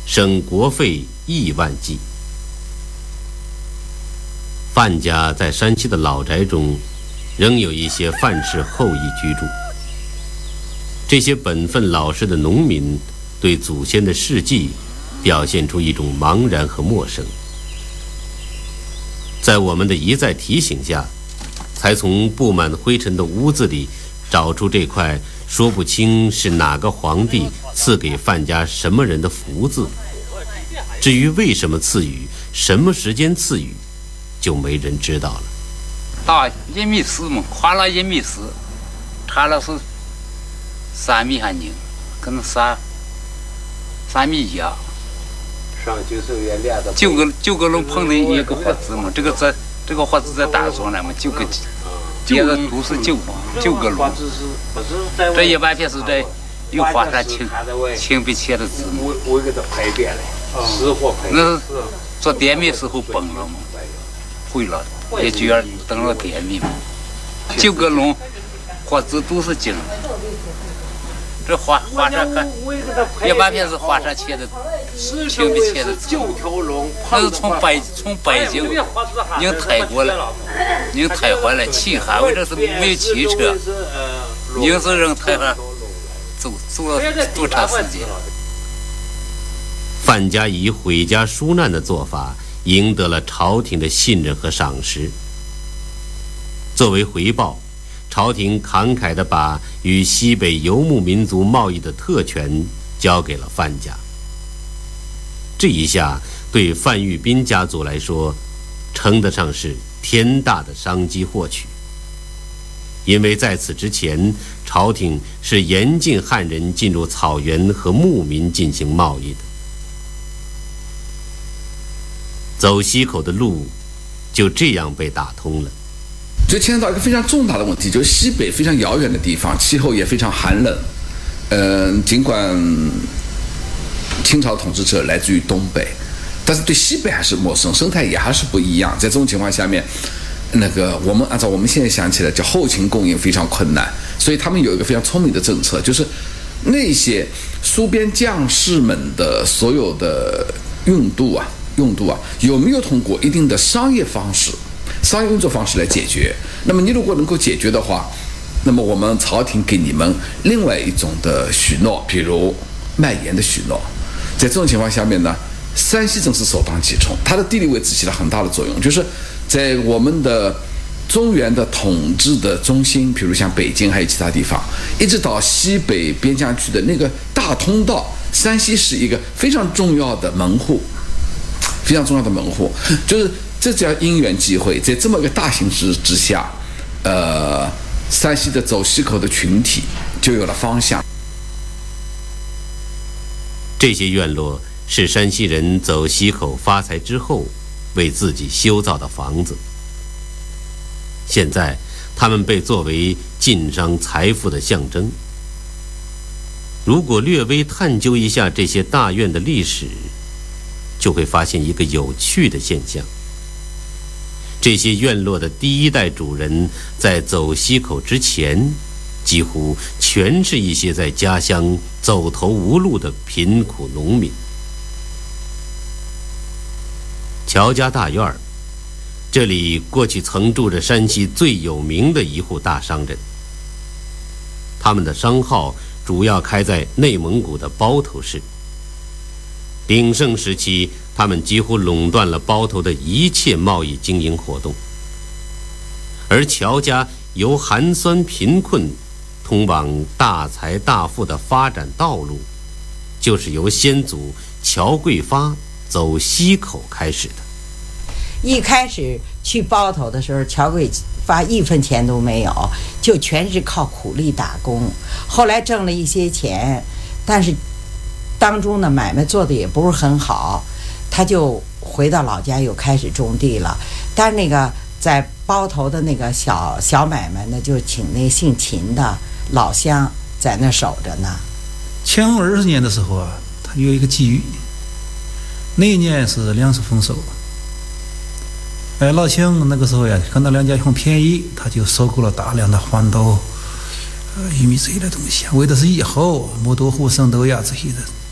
省国费亿万计。范家在山西的老宅中，仍有一些范氏后裔居住。这些本分老实的农民，对祖先的事迹表现出一种茫然和陌生。在我们的一再提醒下，才从布满灰尘的屋子里找出这块说不清是哪个皇帝赐给范家什么人的福字。至于为什么赐予，什么时间赐予，就没人知道了。 到1米4嘛，跨了1米4，差了是3米还宁，可能3米1啊。 上90元练的。 9个龙碰的一个活字嘛，这个活字在大庄来嘛，9个，别的都是9个龙。这一般片是在有华山青笔写的字嘛。 我给它拍遍了，实货拍。 那是做典米时候崩了嘛，毁了，也就要等了典米嘛。9个龙活字都是精。这华山看，一般片是华山切的，青笔切的字。那是从北京您抬过来，您抬回来，齐汉为这是没有汽车，您是人抬上走了多长时间？ 范家以毁家纾难的做法，赢得了朝廷的信任和赏识。作为回报，朝廷慷慨地把与西北游牧民族贸易的特权交给了范家。这一下对范玉斌家族来说，称得上是天大的商机获取。因为在此之前，朝廷是严禁汉人进入草原和牧民进行贸易的。走西口的路就这样被打通了。 这牵扯到一个非常重大的问题，就是西北非常遥远的地方，气候也非常寒冷。尽管清朝统治者来自于东北，但是对西北还是陌生，生态也还是不一样。在这种情况下面，我们按照我们现在想起来，叫后勤供应非常困难，所以他们有一个非常聪明的政策，就是那些戍边将士们的所有的用度啊，有没有通过一定的商业运作方式来解决？那么你如果能够解决的话，那么我们朝廷给你们另外一种的许诺，比如卖盐的许诺。在这种情况下面呢，山西正是首当其冲，它的地理位置起了很大的作用，就是在我们的中原的统治的中心，比如像北京还有其他地方，一直到西北边疆区的那个大通道，山西是一个非常重要的门户，就是这叫因缘际会，在这么一个大形势之下，山西的走西口的群体就有了方向。 这些院落是山西人走西口发财之后为自己修造的房子，现在他们被作为晋商财富的象征。如果略微探究一下这些大院的历史，就会发现一个有趣的现象：这些院落的第一代主人在走西口之前，几乎全是一些在家乡走投无路的贫苦农民。乔家大院，这里过去曾住着山西最有名的一户大商人，他们的商号主要开在内蒙古的包头市。鼎盛时期，他们几乎垄断了包头的一切贸易经营活动。而乔家由寒酸贫困通往大财大富的发展道路，就是由先祖乔贵发走西口开始的。 一开始去包头的时候，乔贵发1分钱都没有，就全是靠苦力打工。后来挣了一些钱，但是当中的买卖做的也不是很好，他就回到老家又开始种地了。但是那个在包头的那个小买卖呢，就请那姓秦的老乡在那守着呢。 乾20年的时候啊，他有一个机遇，那一年是粮食丰收。老秦那个时候呀，看到粮价很便宜，他就收购了大量的黄豆、玉米这些的东西，为的是以后磨豆腐、生豆芽这些的